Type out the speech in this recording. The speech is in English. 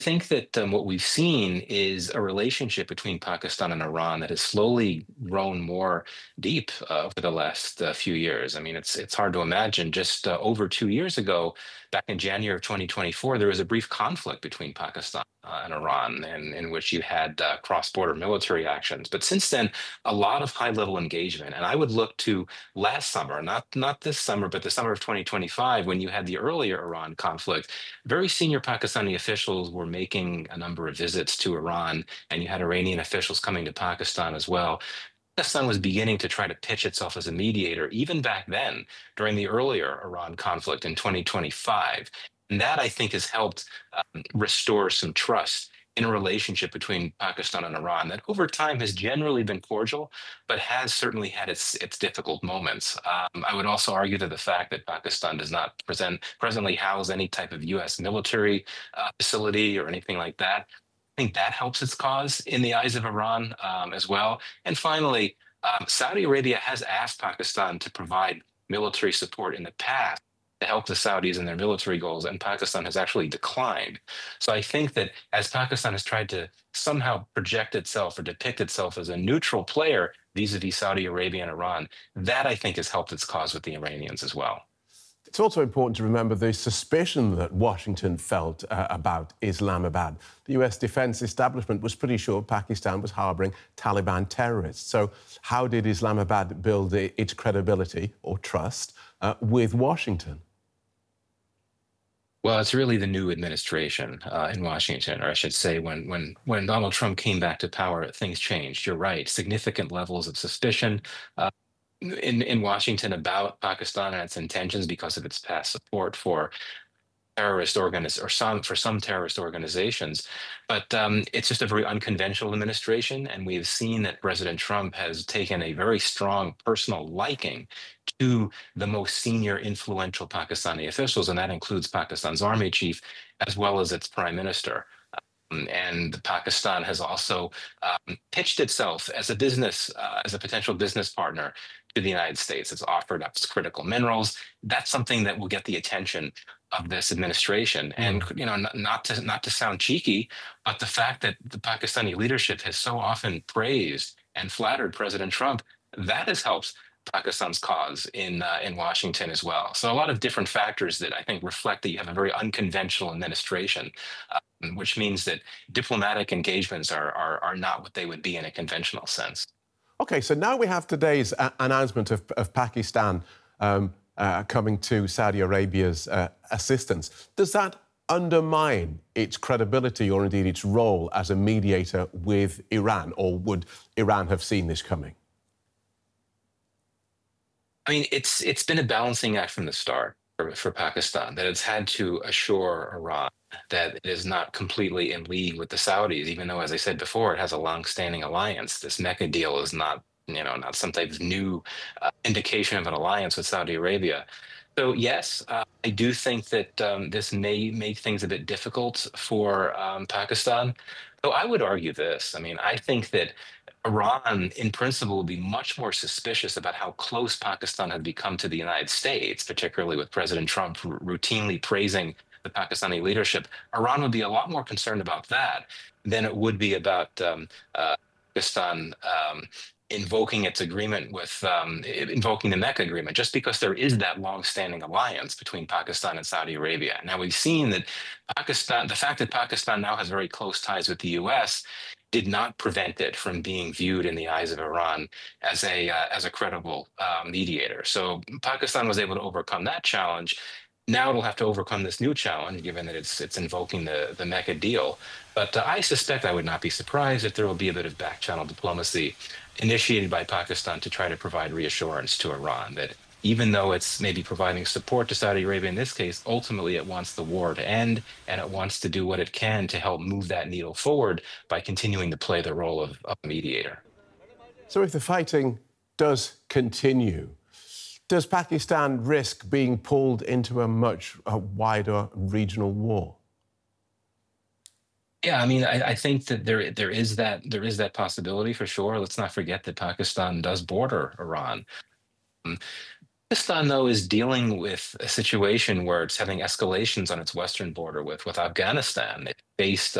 think that what we've seen is a relationship between Pakistan and Iran that has slowly grown more deep over the last few years. I mean, it's hard to imagine. Just over 2 years ago, back in January of 2024, there was a brief conflict between Pakistan and Iran, and in which you had cross-border military actions. But since then, a lot of high-level engagement. And I would look to last summer, not this summer, but the summer of 2025, when you had the earlier Iran conflict. Very senior Pakistani officials were making a number of visits to Iran, and you had Iranian officials coming to Pakistan as well. Pakistan was beginning to try to pitch itself as a mediator, even back then, during the earlier Iran conflict in 2025. And that, I think, has helped restore some trust in a relationship between Pakistan and Iran that over time has generally been cordial, but has certainly had its difficult moments. I would also argue that the fact that Pakistan does not presently house any type of U.S. military facility or anything like that, I think that helps its cause in the eyes of Iran as well. And finally, Saudi Arabia has asked Pakistan to provide military support in the past to help the Saudis in their military goals, and Pakistan has actually declined. So I think that as Pakistan has tried to somehow project itself or depict itself as a neutral player vis-a-vis Saudi Arabia and Iran, that I think has helped its cause with the Iranians as well. It's also important to remember the suspicion that Washington felt about Islamabad. The US defense establishment was pretty sure Pakistan was harboring Taliban terrorists. So how did Islamabad build its credibility or trust with Washington? Well, it's really the new administration in Washington, or I should say, when Donald Trump came back to power, things changed. You're right, significant levels of suspicion in Washington about Pakistan and its intentions because of its past support for some terrorist organizations. But it's just a very unconventional administration, and we've seen that President Trump has taken a very strong personal liking to the most senior influential Pakistani officials, and that includes Pakistan's army chief as well as its prime minister. And Pakistan has also pitched itself as as a potential business partner to the United States. It's offered up its critical minerals. That's something that will get the attention of this administration. And not to sound cheeky, but the fact that the Pakistani leadership has so often praised and flattered President Trump, that has helped Pakistan's cause in Washington as well. So a lot of different factors that I think reflect that you have a very unconventional administration, which means that diplomatic engagements are not what they would be in a conventional sense. OK, so now we have today's announcement of Pakistan coming to Saudi Arabia's assistance. Does that undermine its credibility or indeed its role as a mediator with Iran, or would Iran have seen this coming? I mean, it's been a balancing act from the start for Pakistan, that it's had to assure Iran that it is not completely in league with the Saudis, even though, as I said before, it has a long-standing alliance. This Mecca deal is not some type of new indication of an alliance with Saudi Arabia. So yes, I do think that this may make things a bit difficult for Pakistan. Though I would argue this. I mean, I think that Iran, in principle, would be much more suspicious about how close Pakistan had become to the United States, particularly with President Trump routinely praising the Pakistani leadership. Iran would be a lot more concerned about that than it would be about Pakistan invoking its agreement with invoking the Mecca agreement, just because there is that long-standing alliance between Pakistan and Saudi Arabia. Now we've seen that the fact that Pakistan now has very close ties with the U.S. did not prevent it from being viewed in the eyes of Iran as a credible mediator. So Pakistan was able to overcome that challenge. Now it'll have to overcome this new challenge, given that it's invoking the Mecca deal. But I suspect, I would not be surprised if there will be a bit of back-channel diplomacy initiated by Pakistan to try to provide reassurance to Iran that even though it's maybe providing support to Saudi Arabia in this case, ultimately it wants the war to end, and it wants to do what it can to help move that needle forward by continuing to play the role of a mediator. So if the fighting does continue, does Pakistan risk being pulled into a much wider regional war? Yeah, I mean, I think that there is that possibility for sure. Let's not forget that Pakistan does border Iran. Pakistan, though, is dealing with a situation where it's having escalations on its western border with Afghanistan. It faced